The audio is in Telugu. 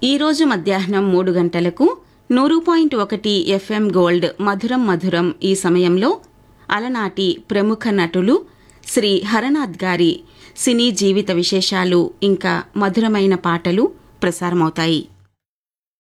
ఈరోజు మధ్యాహ్నం 3 గంటలకు 100.1 FM గోల్డ్ మధురం మధురం ఈ సమయంలో అలనాటి ప్రముఖ నటులు శ్రీ హరనాథ్ గారి సినీ జీవిత విశేషాలు ఇంకా మధురమైన పాటలు ప్రసారమవుతాయి.